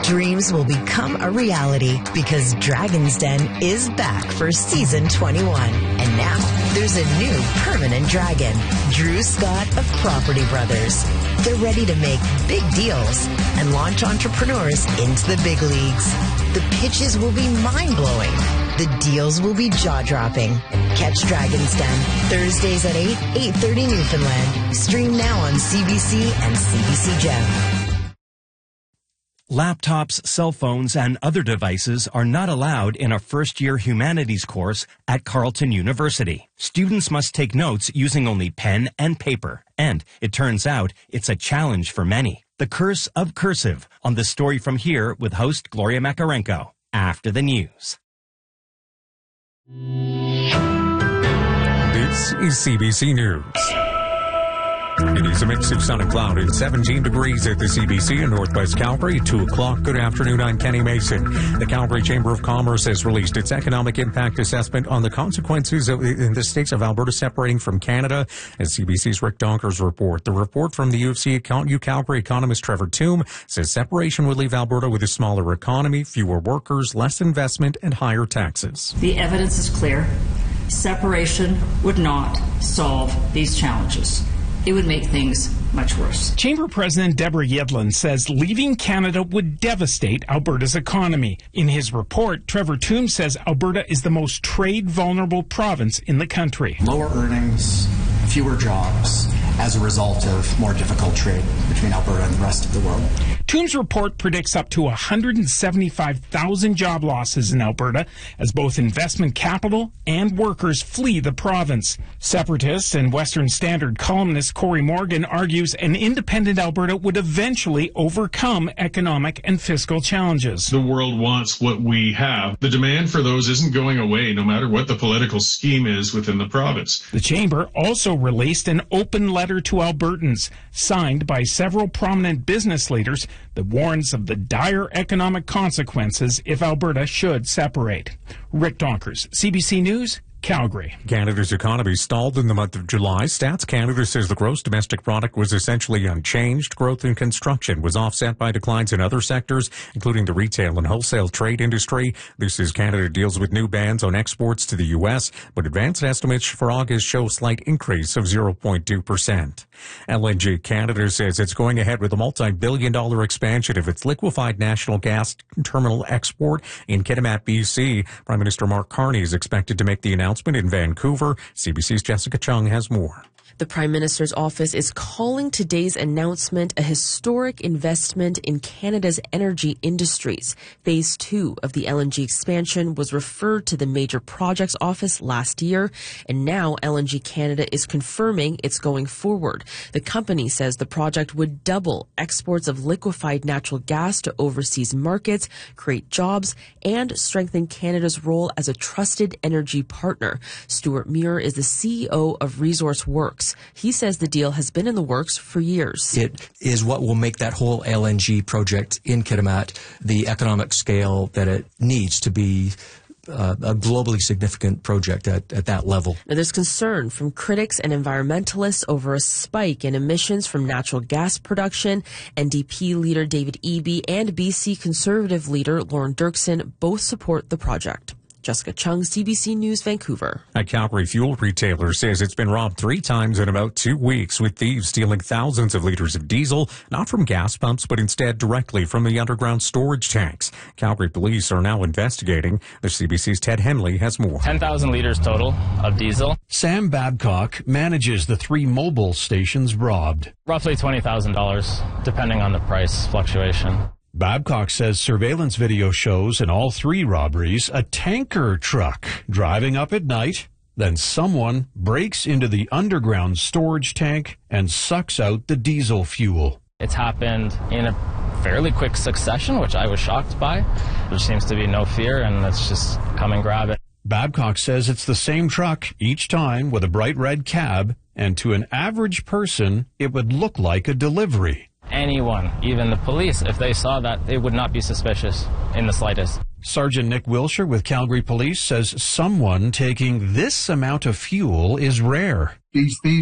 dreams will become a reality because Dragon's Den is back for season 21. And now there's a new permanent dragon, Drew Scott of Property Brothers. They're ready to make big deals and launch entrepreneurs into the big leagues. The pitches will be mind-blowing. The deals will be jaw-dropping. Catch Dragon's Den Thursdays at 8:30 Newfoundland. Stream now on CBC and CBC Gem. Laptops, cell phones, and other devices are not allowed in a first-year humanities course at Carleton University. Students must take notes using only pen and paper. And it turns out it's a challenge for many. The Curse of Cursive on The Story From Here with host Gloria Makarenko after the news. This is CBC News. It is a mix of sun and cloud and 17 degrees at the CBC in Northwest Calgary. 2 o'clock. Good afternoon. I'm Kenny Mason. The Calgary Chamber of Commerce has released its economic impact assessment on the consequences in the states of Alberta separating from Canada. As CBC's Rick Donkers report, the report from the U Calgary economist Trevor Tombe says separation would leave Alberta with a smaller economy, fewer workers, less investment, and higher taxes. The evidence is clear. Separation would not solve these challenges. It would make things much worse. Chamber President Deborah Yedlin says leaving Canada would devastate Alberta's economy. In his report, Trevor Tombe says Alberta is the most trade-vulnerable province in the country. Lower earnings, fewer jobs as a result of more difficult trade between Alberta and the rest of the world. Tombe's report predicts up to 175,000 job losses in Alberta as both investment capital and workers flee the province. Separatist and Western Standard columnist Corey Morgan argues an independent Alberta would eventually overcome economic and fiscal challenges. The world wants what we have. The demand for those isn't going away, no matter what the political scheme is within the province. The Chamber also released an open letter to Albertans, signed by several prominent business leaders, that warns of the dire economic consequences if Alberta should separate. Rick Donkers, CBC News, Calgary. Canada's economy stalled in the month of July. Stats Canada says the gross domestic product was essentially unchanged. Growth in construction was offset by declines in other sectors, including the retail and wholesale trade industry. This is Canada deals with new bans on exports to the U.S., but advanced estimates for August show a slight increase of 0.2%. LNG Canada says it's going ahead with a multi-billion-dollar expansion of its liquefied national gas terminal export in Kitimat, BC. Prime Minister Mark Carney is expected to make the announcement in Vancouver. CBC's Jessica Chung has more. The Prime Minister's office is calling today's announcement a historic investment in Canada's energy industries. Phase 2 of the LNG expansion was referred to the Major Projects Office last year, and now LNG Canada is confirming it's going forward. The company says the project would double exports of liquefied natural gas to overseas markets, create jobs, and strengthen Canada's role as a trusted energy partner. Stuart Muir is the CEO of Resource Works. He says the deal has been in the works for years. It is what will make that whole LNG project in Kitimat the economic scale that it needs to be a globally significant project at that level. Now, there's concern from critics and environmentalists over a spike in emissions from natural gas production. NDP leader David Eby and BC Conservative leader Lauren Dirksen both support the project. Jessica Chung, CBC News, Vancouver. A Calgary fuel retailer says it's been robbed 3 times in about 2 weeks, with thieves stealing thousands of liters of diesel, not from gas pumps, but instead directly from the underground storage tanks. Calgary police are now investigating. The CBC's Ted Henley has more. 10,000 liters total of diesel. Sam Babcock manages the 3 mobile stations robbed. Roughly $20,000, depending on the price fluctuation. Babcock says surveillance video shows in all 3 robberies a tanker truck driving up at night. Then someone breaks into the underground storage tank and sucks out the diesel fuel. It's happened in a fairly quick succession, which I was shocked by. There seems to be no fear, and let's just come and grab it. Babcock says it's the same truck each time with a bright red cab, and to an average person, it would look like a delivery. Anyone, even the police, if they saw that, they would not be suspicious in the slightest. Sergeant Nick Wilshire with Calgary Police says someone taking this amount of fuel is rare. These thieves